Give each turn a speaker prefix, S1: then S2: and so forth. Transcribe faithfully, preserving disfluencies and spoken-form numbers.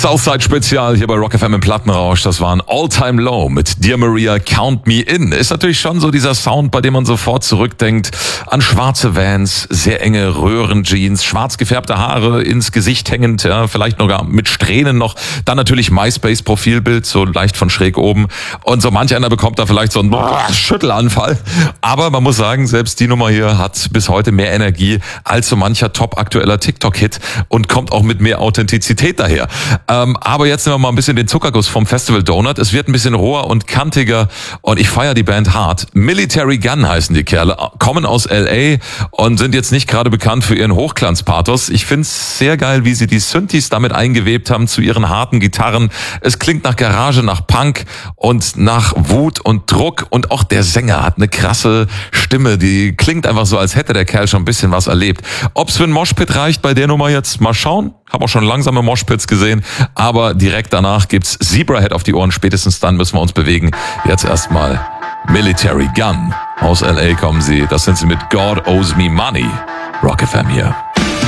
S1: Southside Spezial hier bei Rock F M im Plattenrausch. Das war ein All-Time Low mit Dear Maria, Count Me In. Ist natürlich schon so dieser Sound, bei dem man sofort zurückdenkt an schwarze Vans, sehr enge Röhrenjeans, schwarz gefärbte Haare ins Gesicht hängend, ja, vielleicht noch mit Strähnen noch. Dann natürlich MySpace-Profilbild, so leicht von schräg oben. Und so manch einer bekommt da vielleicht so einen Schüttelanfall. Aber man muss sagen, selbst die Nummer hier hat bis heute mehr Energie als so mancher top-aktueller TikTok-Hit und kommt auch mit mehr Authentizität daher. Ähm, aber jetzt nehmen wir mal ein bisschen den Zuckerguss vom Festival Donut. Es wird ein bisschen roher und kantiger und ich feiere die Band hart. Military Gun heißen die Kerle, kommen aus L A und sind jetzt nicht gerade bekannt für ihren Hochglanzpathos. Ich find's sehr geil, wie sie die Synthes damit eingewebt haben zu ihren harten Gitarren. Es klingt nach Garage, nach Punk und nach Wut und Druck und auch der Sänger hat eine krasse Stimme, die klingt einfach so, als hätte der Kerl schon ein bisschen was erlebt. Ob's für ein Moshpit reicht bei der Nummer jetzt, mal schauen. Hab auch schon langsame Moshpits gesehen, aber direkt danach gibt's Zebrahead auf die Ohren. Spätestens dann müssen wir uns bewegen. Jetzt erstmal Military Gun. Aus L A kommen sie. Das sind sie mit God Owes Me Money. Rock F M hier.